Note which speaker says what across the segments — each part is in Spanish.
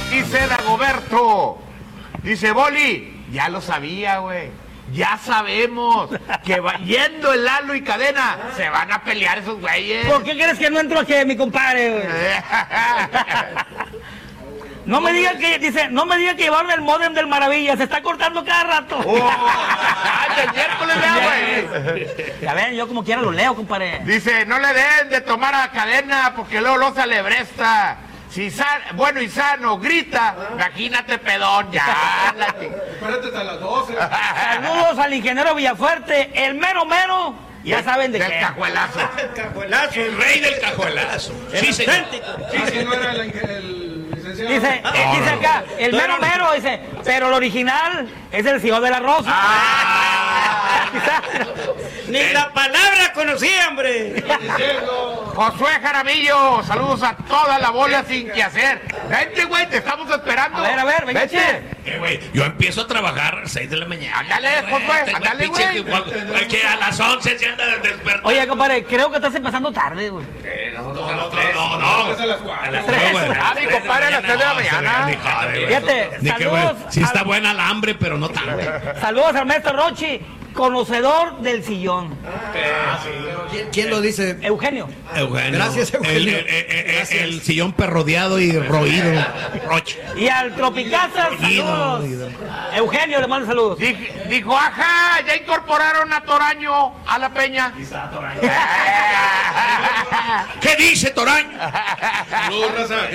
Speaker 1: Dice Dagoberto. Dice Boli, ya lo sabía, güey. Ya sabemos que yendo el Lalo y Cadena se van a pelear esos güeyes.
Speaker 2: ¿Por qué crees que no entro aquí, mi compadre, güey? No me digan que, dice, no me digan que llevaron el módem del Maravilla, se está cortando cada rato.
Speaker 1: El miércoles güey.
Speaker 2: Ya ven, yo como quiera lo leo, compadre.
Speaker 1: Dice, no le den de tomar a Cadena porque luego lo sale bresta. Si bueno y sano grita, imagínate pedón, ya.
Speaker 3: Espérate hasta las 12.
Speaker 2: Saludos al ingeniero Villafuerte, el mero mero. Ya saben de qué.
Speaker 1: El cajuelazo.
Speaker 3: El cajuelazo.
Speaker 4: El rey del cajuelazo. Sí, señor.
Speaker 3: Sí, que no era el licenciado.
Speaker 2: Dice, dice acá, el mero mero, dice, pero el original es el señor de la Rosa.
Speaker 5: Ni la palabra conocía, hombre.
Speaker 1: Josué Jaramillo, saludos a toda la bola sin que hacer. Vente, güey, te estamos esperando.
Speaker 2: A ver, venga,
Speaker 4: Güey, yo empiezo a trabajar a las 6 de la mañana.
Speaker 1: Ándale, Josué, ándale, güey.
Speaker 4: Que a las 11 se anda despertando.
Speaker 2: Oye, compadre, creo que estás empezando tarde, güey.
Speaker 4: No.
Speaker 3: A las 4.
Speaker 4: A las 3, güey.
Speaker 1: Ah, mi compadre, a las 3 de la mañana.
Speaker 2: Fíjate, saludos.
Speaker 4: Sí está buena el hambre, pero no tanto.
Speaker 2: Saludos al maestro Rochi, conocedor del sillón.
Speaker 5: ¿Quién lo dice?
Speaker 2: Eugenio.
Speaker 5: Gracias, Eugenio.
Speaker 4: El sillón perrodeado y roído. Roche.
Speaker 2: Y al Tropicazas, saludos. Eugenio, le mando saludos.
Speaker 1: Dijo, ajá, ya incorporaron a Toraño a la peña.
Speaker 4: ¿Qué dice Toraño?
Speaker 3: Saludos, raza. ¿Qué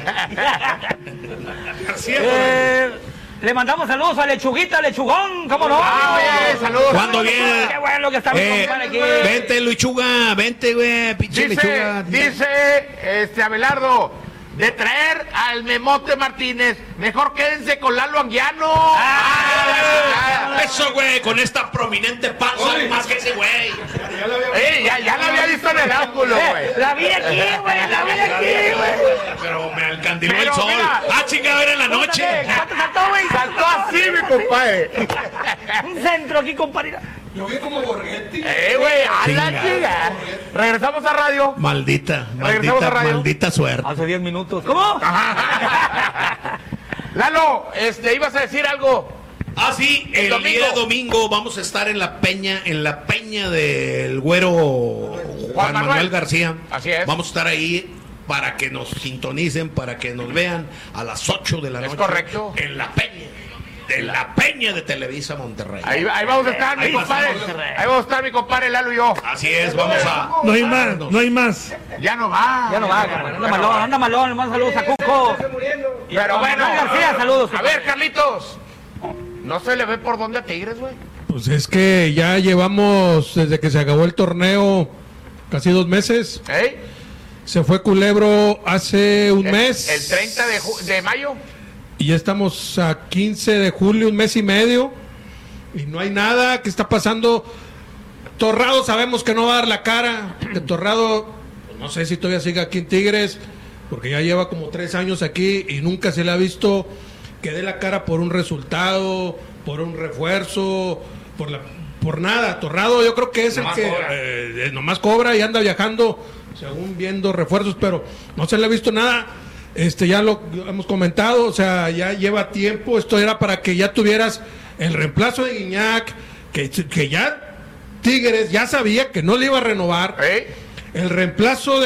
Speaker 2: Le mandamos saludos a Lechuguita, Lechugón, ¿cómo no?
Speaker 1: Oye, saludos.
Speaker 4: ¿Cuándo viene?
Speaker 2: Qué bueno que está mi compadre aquí.
Speaker 4: Vente, Lechuga, vente, güey, pinche Lechuga.
Speaker 1: Dice Abelardo, de traer al Memote Martínez, mejor quédense con Lalo Anguiano.
Speaker 4: Eso, güey, con esta prominente panza, más que ese güey.
Speaker 1: Ya la había visto en el ángulo, güey.
Speaker 2: La vi aquí, güey.
Speaker 4: Pero me alcandiló el
Speaker 1: Pero
Speaker 4: sol.
Speaker 1: mira,
Speaker 4: Chingada, era en la noche.
Speaker 2: ¿Cuánto saltó, güey?
Speaker 1: Saltó así, mi compadre.
Speaker 2: Un centro aquí, compadre.
Speaker 3: Yo vi como Borghetti.
Speaker 1: Güey, a la chica. Regresamos a radio.
Speaker 4: Maldita suerte.
Speaker 2: Hace 10 minutos. ¿Cómo?
Speaker 1: Lalo, ibas a decir algo.
Speaker 4: Sí, el día domingo vamos a estar en la peña del güero Juan Manuel García.
Speaker 1: Así es.
Speaker 4: Vamos a estar ahí para que nos sintonicen, para que nos vean a las 8 de la noche.
Speaker 1: Es correcto.
Speaker 4: En la peña. De la peña de Televisa Monterrey.
Speaker 1: Ahí vamos a estar, mi compadre. Ahí vamos a estar, mi compadre Lalo y yo.
Speaker 4: Así es, vamos a...
Speaker 6: No hay más.
Speaker 1: Ya no va.
Speaker 2: Anda malón, le mando saludos a Cuco.
Speaker 1: Pero bueno,
Speaker 2: García, saludos.
Speaker 1: A ver, Carlitos. No se le ve por dónde a Tigres, güey.
Speaker 6: Pues es que ya llevamos, desde que se acabó el torneo, casi 2 meses. Se fue Culebro hace un mes.
Speaker 1: El 30 de mayo.
Speaker 6: Y ya estamos a 15 de julio, un mes y medio. Y no hay nada. ¿Qué está pasando? Torrado sabemos que no va a dar la cara. Que Torrado, no sé si todavía sigue aquí en Tigres, porque ya lleva como 3 años aquí y nunca se le ha visto que dé la cara por un resultado, por un refuerzo, por nada. Torrado yo creo que es nomás el que nomás cobra y anda viajando según viendo refuerzos, pero no se le ha visto nada. Ya lo hemos comentado, o sea, ya lleva tiempo. Esto era para que ya tuvieras el reemplazo de Guiñac, que ya Tigres ya sabía que no le iba a renovar. El reemplazo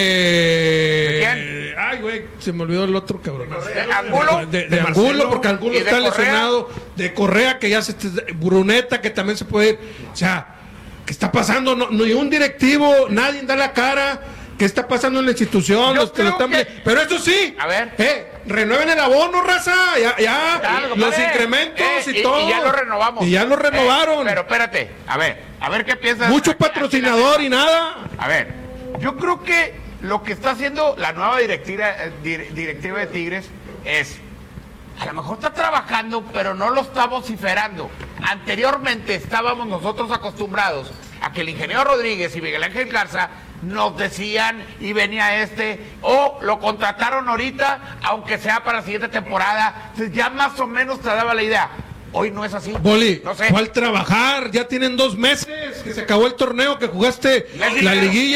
Speaker 1: ¿De quién?
Speaker 6: Ay, güey, se me olvidó el otro cabrón.
Speaker 1: ¿Angulo?
Speaker 6: De Angulo, porque Angulo está lesionado. De Correa, que ya Bruneta, que también se puede ir. O sea, ¿qué está pasando? No, ni un directivo, nadie da la cara. ¿Qué está pasando en la institución? Pero eso sí,
Speaker 1: a ver,
Speaker 6: renueven el abono, raza, ya los incrementos y todo.
Speaker 1: Y ya lo renovamos.
Speaker 6: Y ya lo renovaron.
Speaker 1: Pero espérate, a ver qué piensas.
Speaker 6: Mucho patrocinador y nada.
Speaker 1: A ver, yo creo que lo que está haciendo la nueva directiva de Tigres es, a lo mejor está trabajando, pero no lo está vociferando. Anteriormente estábamos nosotros acostumbrados a que el ingeniero Rodríguez y Miguel Ángel Garza nos decían y venía o lo contrataron ahorita, aunque sea para la siguiente temporada. Entonces ya más o menos te daba la idea. Hoy no es así.
Speaker 6: Boli,
Speaker 1: no sé.
Speaker 6: ¿cuál trabajar? Ya tienen 2 meses que se acabó el torneo, que jugaste la liguilla.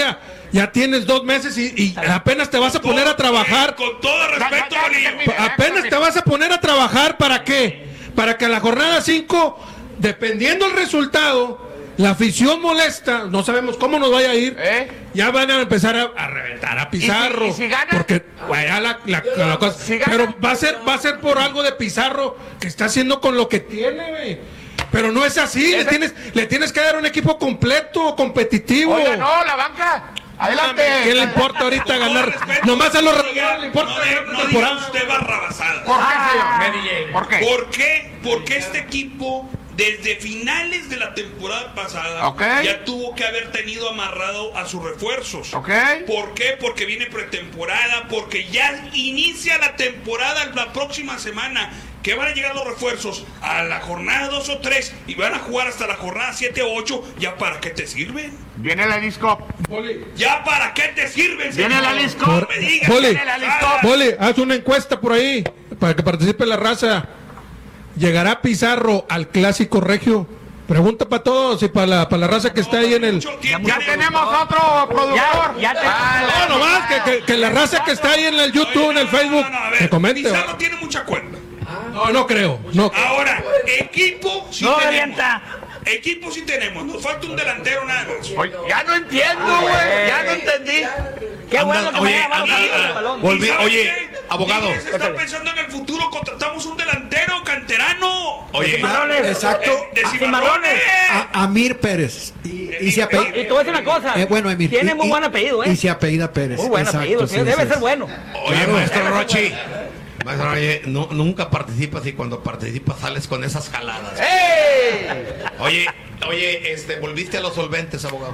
Speaker 6: Ya tienes 2 meses y apenas te vas a poner a trabajar.
Speaker 4: Con todo respeto, Bolillo.
Speaker 6: Apenas te vas a poner a trabajar, ¿para qué? Para que a la jornada 5, dependiendo el resultado, la afición molesta, no sabemos cómo nos vaya a ir, ya van a empezar a reventar a Pizarro.
Speaker 1: ¿Y si gana?
Speaker 6: Porque vaya la cosa.
Speaker 1: Si gana,
Speaker 6: pero va a ser por algo de Pizarro que está haciendo con lo que tiene, güey. Pero no es así, le tienes que dar un equipo completo, competitivo.
Speaker 1: Oiga, no, la banca. Adelante.
Speaker 6: ¿Qué le importa ahorita ganar? Nomás a los le importa
Speaker 4: no diga usted barrabasada.
Speaker 1: ¿Por qué, señor? ¿Por qué?
Speaker 4: ¿Por qué? Porque este equipo, desde finales de la temporada pasada, ya tuvo que haber tenido amarrado a sus refuerzos. ¿Por qué? Porque viene pretemporada, porque ya inicia la temporada la próxima semana. Que van a llegar los refuerzos a la jornada 2 o 3 y van a jugar hasta la jornada 7 o 8. ¿Ya para qué te sirven?
Speaker 1: Viene la Lisco.
Speaker 4: ¿Ya para qué te sirven?
Speaker 1: Viene la Lisco.
Speaker 4: No me digas, viene la Lisco.
Speaker 6: Boli, haz una encuesta por ahí para que participe la raza. ¿Llegará Pizarro al Clásico Regio? Pregunta para todos y para la raza que está ahí en el...
Speaker 1: Ya tenemos otro productor.
Speaker 6: No, nomás que la raza que está ahí en el YouTube, en el Facebook, que comente.
Speaker 4: Pizarro tiene mucha cuerda.
Speaker 6: No creo. No.
Speaker 4: Ahora, equipo sí
Speaker 2: No,
Speaker 4: tenemos.
Speaker 2: revienta.
Speaker 4: Equipo sí tenemos. Nos falta un delantero nada más.
Speaker 1: Oye, ya no entiendo, güey. Ya no entendí.
Speaker 2: Qué bueno que me haya llamado el balón.
Speaker 4: Oye,
Speaker 3: abogado.
Speaker 4: Tigres está pensando en el futuro. Contratamos un delantero canterano.
Speaker 3: Oye,
Speaker 5: exacto.
Speaker 4: De Cimarrones.
Speaker 5: Amir Pérez. Y se apellida.
Speaker 2: Y te voy a decir una cosa.
Speaker 5: Bueno, Emir.
Speaker 2: Tiene muy buen apellido,
Speaker 5: Y se apellida Pérez.
Speaker 2: Muy buen
Speaker 5: Exacto,
Speaker 2: apellido.
Speaker 5: sí,
Speaker 2: Debe
Speaker 5: sí,
Speaker 2: ser
Speaker 5: sí.
Speaker 2: bueno.
Speaker 3: Oye, maestro Rochi. Maestro, oye, nunca participas y cuando participas sales con esas jaladas. Oye, volviste a los solventes, abogado.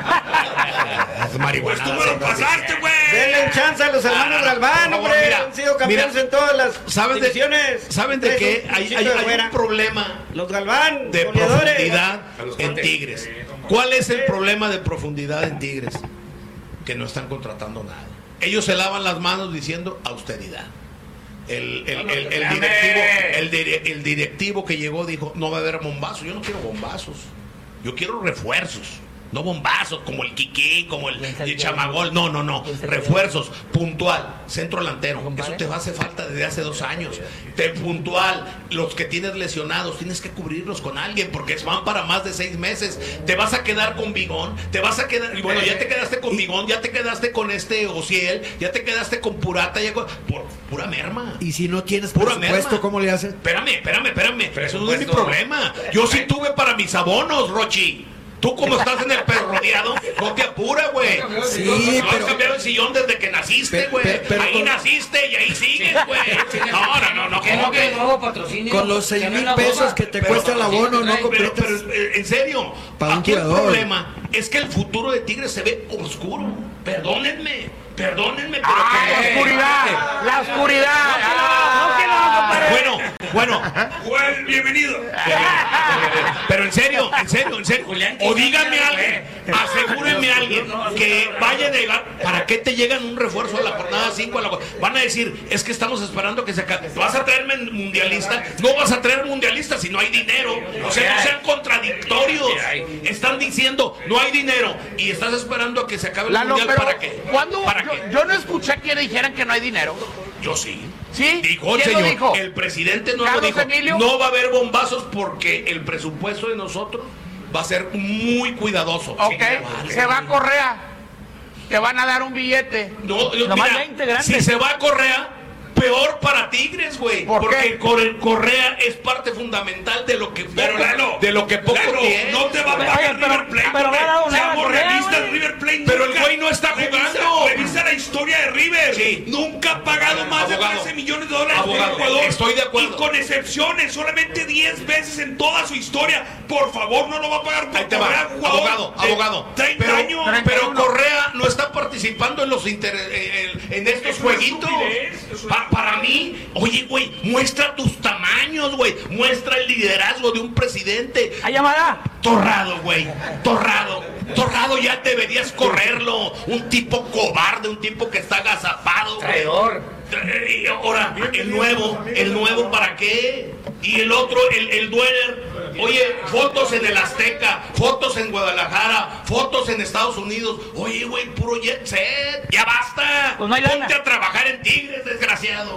Speaker 3: Es marihuana.
Speaker 4: Pues tú me lo pasaste, güey.
Speaker 5: Denle chance a los hermanos Galván, hombre. Han sido campeones en todas las divisiones.
Speaker 3: ¿Saben de qué? Hay un problema
Speaker 5: Los Galván,
Speaker 3: de
Speaker 5: goleadores.
Speaker 3: profundidad en Tigres. ¿Cuál es el problema de profundidad en Tigres? Que no están contratando nada. Ellos se lavan las manos diciendo austeridad. El directivo que llegó dijo, no va a haber bombazos. Yo no quiero bombazos, yo quiero refuerzos. No bombazos como el Quique, como el Chamagol. No. Refuerzos, puntual, centro delantero. Eso te hace falta desde hace 2 años. Puntual, los que tienes lesionados, tienes que cubrirlos con alguien porque van para más de 6 meses. Te vas a quedar con Bigón, te vas a quedar. Y bueno, ya te quedaste con Bigón, ya te quedaste con Ociel, ya te quedaste con Purata, por pura merma.
Speaker 5: Y si no tienes
Speaker 3: Pura
Speaker 5: presupuesto,
Speaker 3: merma.
Speaker 5: ¿cómo le haces?
Speaker 3: Espérame. Eso no es mi problema. Yo sí tuve para mis abonos, Rochi. Tú como estás en el perro rodeado, no te apura, güey.
Speaker 5: Sí,
Speaker 3: no
Speaker 5: pero...
Speaker 3: has cambiado el sillón desde que naciste, güey. Ahí naciste y ahí sigues, güey. No. ¿Cómo que?
Speaker 5: Con los 6,000 pesos que te cuesta el abono, no completas.
Speaker 3: Pero, en serio,
Speaker 5: Para un
Speaker 3: aquí el
Speaker 5: jugador.
Speaker 3: problema es que el futuro de Tigres se ve oscuro. Perdónenme, pero
Speaker 1: La oscuridad.
Speaker 3: Bueno,
Speaker 4: Juan, bienvenido.
Speaker 3: pero en serio. O díganme a alguien, asegúrenme a alguien que vaya a llegar. ¿Para qué te llegan un refuerzo a la jornada 5? Van a decir, es que estamos esperando que se acabe. ¿Vas a traerme mundialista? No vas a traer mundialista si no hay dinero. O sea, no sean contradictorios. Están diciendo, no hay dinero. Y estás esperando a que se acabe el mundial. ¿Para qué?
Speaker 1: ¿Cuándo?
Speaker 3: ¿Para qué?
Speaker 1: Yo no escuché que dijeran que no hay dinero.
Speaker 3: Yo sí.
Speaker 1: ¿Sí?
Speaker 3: Dijo el
Speaker 1: ¿Quién lo
Speaker 3: señor,
Speaker 1: dijo?
Speaker 3: el presidente no lo
Speaker 1: ¿Carlos
Speaker 3: dijo.
Speaker 1: Emilio?
Speaker 3: No va a haber bombazos porque el presupuesto de nosotros va a ser muy cuidadoso.
Speaker 1: Ok, se va a Correa. Te van a dar un billete.
Speaker 3: No,
Speaker 2: Nomás
Speaker 3: mira,
Speaker 2: 20 grandes.
Speaker 3: si se va a Correa, peor para Tigres, güey.
Speaker 1: ¿Por
Speaker 3: Porque
Speaker 1: qué?
Speaker 3: Correa es parte fundamental de lo que
Speaker 4: Pero Lalo,
Speaker 3: poco tiene.
Speaker 4: no te va a pagar
Speaker 2: Oye,
Speaker 4: River Plate.
Speaker 2: pero me ha dado nada,
Speaker 4: Seamos
Speaker 2: Correa,
Speaker 4: realistas,
Speaker 2: güey.
Speaker 4: River Plate.
Speaker 3: Pero el
Speaker 4: nunca-
Speaker 3: güey no está jugando.
Speaker 4: Revisa la historia de River.
Speaker 3: Sí.
Speaker 4: Nunca ha pagado más de
Speaker 3: Abogado.
Speaker 4: 13 millones de dólares por
Speaker 3: Abogado,
Speaker 4: un jugador.
Speaker 3: estoy de acuerdo.
Speaker 4: Y con excepciones, solamente 10 veces en toda su historia. Por favor, no lo va a pagar por
Speaker 3: Ahí te
Speaker 4: cobrar
Speaker 3: va,
Speaker 4: un jugador de
Speaker 3: abogado.
Speaker 4: 30 años.
Speaker 3: Pero Correa no está participando en estos jueguitos. Para mí, oye, güey, muestra tus tamaños, güey. Muestra el liderazgo de un presidente.
Speaker 2: ¿Hay llamada?
Speaker 3: Torrado, güey. Torrado, ya deberías correrlo. Un tipo cobarde, un tipo que está agazapado, güey. Y ahora, el nuevo, ¿para qué? Y el otro, el Duener. Oye, fotos en el Azteca, fotos en Guadalajara, fotos en Estados Unidos. Oye, güey, puro jet set. Ya basta.
Speaker 2: Pues no hay
Speaker 3: Ponte
Speaker 2: lana.
Speaker 3: a trabajar en Tigres, desgraciado.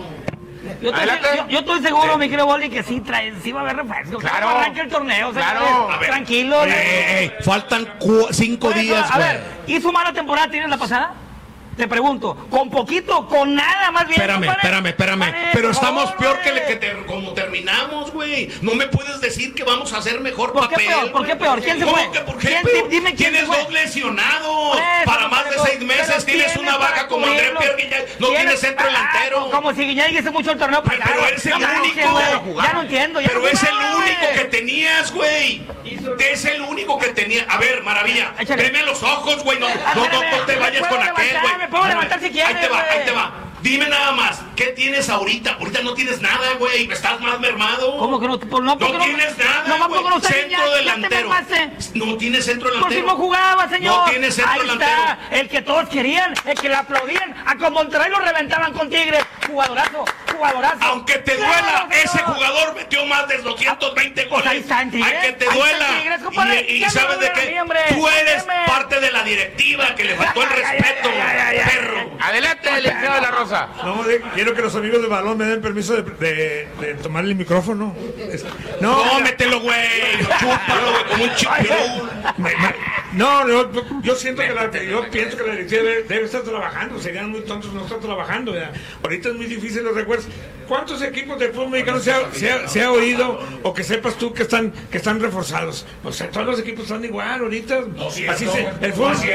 Speaker 2: Yo estoy seguro, mi querido Boli, que sí va a haber refuerzos.
Speaker 1: Claro.
Speaker 2: Arranca el torneo,
Speaker 1: Claro.
Speaker 2: señores. Tranquilo.
Speaker 3: Faltan 5
Speaker 2: Por eso,
Speaker 3: días,
Speaker 2: a
Speaker 3: güey.
Speaker 2: ver, ¿hizo mala temporada tienes la pasada? Te pregunto, ¿con poquito, con nada más bien?
Speaker 3: Espérame.
Speaker 2: Vale,
Speaker 3: Pero
Speaker 2: por
Speaker 3: estamos
Speaker 2: favor,
Speaker 3: peor
Speaker 2: vale.
Speaker 3: como terminamos, güey. No me puedes decir que vamos a hacer mejor
Speaker 2: ¿Por qué
Speaker 3: papel.
Speaker 2: peor? ¿Por qué peor? ¿Quién se
Speaker 3: ¿Cómo
Speaker 2: fue?
Speaker 3: que por qué
Speaker 2: ¿Quién?
Speaker 3: peor?
Speaker 2: Dime quién
Speaker 3: Tienes
Speaker 2: se fue.
Speaker 3: 2 lesionados.
Speaker 2: Por eso,
Speaker 3: Para más de
Speaker 2: pero
Speaker 3: 6 meses
Speaker 2: pero
Speaker 3: tienes una
Speaker 2: para
Speaker 3: vaca como André
Speaker 2: cubrirlo.
Speaker 3: Pierre Guignac. No tienes centro delantero.
Speaker 2: Como si Guiñay hizo mucho el torneo pasado.
Speaker 3: Pero eres el
Speaker 2: No manches,
Speaker 3: único.
Speaker 2: güey. Ya no entiendo. Ya
Speaker 3: Pero
Speaker 2: no
Speaker 3: es el
Speaker 2: jugaba,
Speaker 3: único
Speaker 2: güey.
Speaker 3: que tenías, güey. Es el único que tenía. A ver, Maravilla.
Speaker 2: Échale.
Speaker 3: Veme a los ojos, güey. No te vayas
Speaker 2: Me
Speaker 3: con
Speaker 2: puedo
Speaker 3: aquel,
Speaker 2: levantar,
Speaker 3: güey.
Speaker 2: me puedo levantar si quieres,
Speaker 3: Ahí te va.
Speaker 2: güey.
Speaker 3: Dime nada más, ¿qué tienes ahorita? Ahorita no tienes nada, güey. Estás más mermado.
Speaker 2: ¿Cómo que no? Pues no, porque
Speaker 3: No tienes nada,
Speaker 2: No,
Speaker 3: güey.
Speaker 2: porque no está
Speaker 3: Centro
Speaker 2: Guiñay,
Speaker 3: delantero.
Speaker 2: Ya te mermaste.
Speaker 3: No tienes centro
Speaker 2: Por si
Speaker 3: delantero.
Speaker 2: no jugaba, señor.
Speaker 3: No tienes centro
Speaker 2: Ahí
Speaker 3: delantero.
Speaker 2: está, el que todos querían, el que le aplaudían. A como Monterrey lo reventaban con Tigres. Jugadorazo.
Speaker 3: Aunque te
Speaker 2: Claro,
Speaker 3: duela,
Speaker 2: señor.
Speaker 3: ese jugador metió más de 220 goles.
Speaker 2: ahí está, en Tigres.
Speaker 3: Ay, que te
Speaker 2: Ahí está
Speaker 3: duela.
Speaker 2: en Tigres, compadre.
Speaker 3: Y
Speaker 2: Ya me
Speaker 3: sabes de
Speaker 2: duele a
Speaker 3: qué?
Speaker 2: mí, hombre.
Speaker 3: Tú eres
Speaker 2: Déjeme.
Speaker 3: parte de la directiva que le faltó el respeto, perro.
Speaker 1: Adelante, licenciado de la Rosa.
Speaker 7: No, quiero que los amigos de balón me den permiso de tomar el micrófono.
Speaker 3: No, mételo, güey. Chúpalo, güey, como un chipirú.
Speaker 7: No, yo siento que yo pienso que la directiva debe estar trabajando. Serían muy tontos no estar trabajando. ¿Verdad? Ahorita es muy difícil los recuerdos. ¿Cuántos equipos de fútbol mexicano se ha oído o que sepas tú que están reforzados? O sea, todos los equipos están igual ahorita. Así el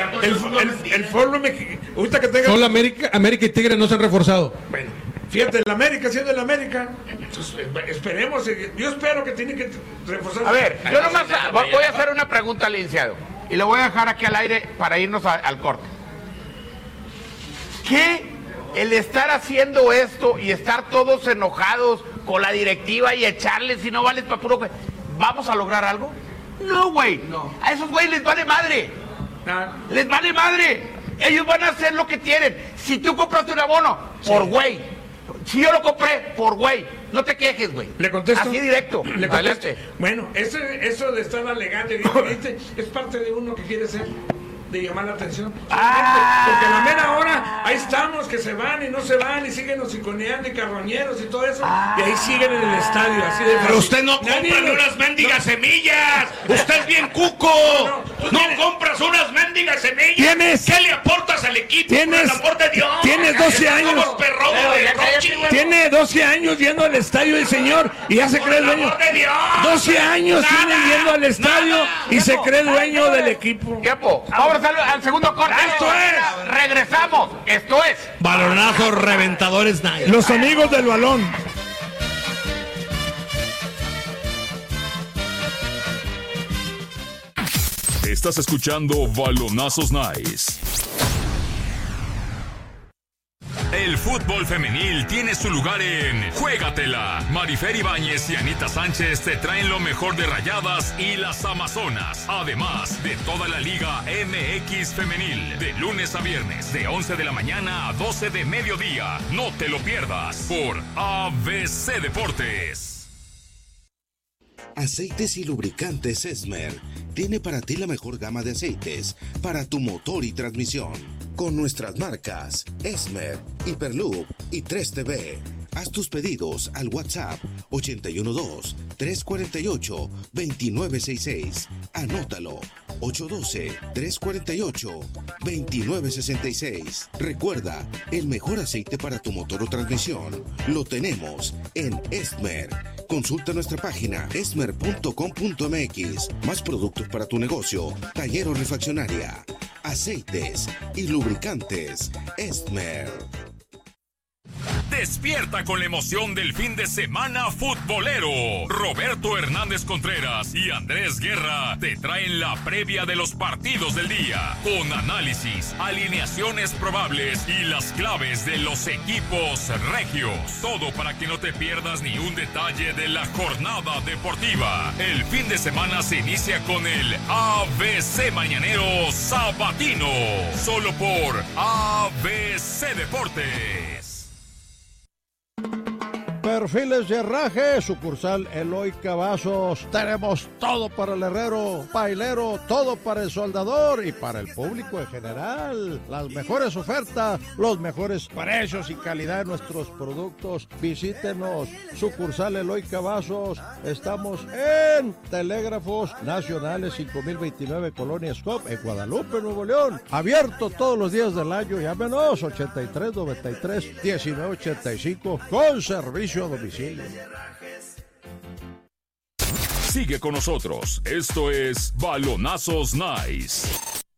Speaker 7: fútbol mexicano. Ahorita que tenga.
Speaker 6: Solo América y Tigres no se han reforzado.
Speaker 7: Bueno, fíjate, el América siendo el América. Entonces, esperemos. Yo espero que tiene que reforzar.
Speaker 1: A ver, yo nomás voy a hacer una pregunta al licenciado. Y lo voy a dejar aquí al aire para irnos al corte. ¿Qué el estar haciendo esto y estar todos enojados con la directiva y echarles si no vales para puro güey, ¿vamos a lograr algo? No, güey. No. A esos güeyes les vale madre. Les vale madre. Ellos van a hacer lo que tienen. Si tú compraste un abono, por güey. Si yo lo compré, por güey. No te quejes, güey.
Speaker 7: ¿Le contesto?
Speaker 1: Así directo.
Speaker 7: Le contesto. Bueno, eso de estar alegando y diferente es parte de uno que quiere ser, de llamar la atención. Porque a la mera hora, ahí estamos, que se van y no se van y siguen los iconeando y carroñeros y todo eso. Y ahí siguen en el estadio, así de fácil.
Speaker 3: Pero usted no compra ni unas mendigas semillas. Usted es bien cuco. No compras unas mendigas semillas. ¿Qué le aportas al equipo? Por el amor de Dios.
Speaker 7: Tienes 12 años.
Speaker 3: Somos perros de coche.
Speaker 7: Tiene 12 años yendo al estadio el señor y ya se cree dueño. 12 años tiene yendo al estadio y se cree dueño del equipo.
Speaker 1: Tiempo. Vamos al segundo corte.
Speaker 7: Esto es.
Speaker 1: Regresamos. Esto es.
Speaker 3: Balonazos reventadores night.
Speaker 7: Los amigos del balón.
Speaker 8: Estás escuchando Balonazos Nice. El fútbol femenil tiene su lugar en Juégatela. Marifer Ibáñez y Anita Sánchez te traen lo mejor de Rayadas y las Amazonas. Además de toda la Liga MX femenil. De lunes a viernes, de 11 de la mañana a 12 de mediodía. No te lo pierdas por ABC Deportes.
Speaker 9: Aceites y lubricantes Esmer tiene para ti la mejor gama de aceites para tu motor y transmisión. Con nuestras marcas Esmer, Hyperloop y 3TV. Haz tus pedidos al WhatsApp 812-348-2966. Anótalo, 812-348-2966. Recuerda, el mejor aceite para tu motor o transmisión lo tenemos en Esmer. Consulta nuestra página esmer.com.mx. Más productos para tu negocio, taller o refaccionaria. Aceites y lubricantes Esmer.
Speaker 8: Despierta con la emoción del fin de semana futbolero. Roberto Hernández Contreras y Andrés Guerra te traen la previa de los partidos del día, con análisis, alineaciones probables y las claves de los equipos regios. Todo para que no te pierdas ni un detalle de la jornada deportiva. El fin de semana se inicia con el ABC Mañanero Sabatino, solo por ABC Deportes.
Speaker 10: Perfiles de Herraje, sucursal Eloy Cavazos. Tenemos todo para el herrero, pailero, todo para el soldador y para el público en general. Las mejores ofertas, los mejores precios y calidad de nuestros productos. Visítenos, sucursal Eloy Cavazos. Estamos en Telégrafos Nacionales 5029 Colonia Scop en Guadalupe, Nuevo León. Abierto todos los días del año. Llámenos 83 93 19 85 con servicio a domicilio.
Speaker 8: Sigue con nosotros. Esto es Balonazos Nice.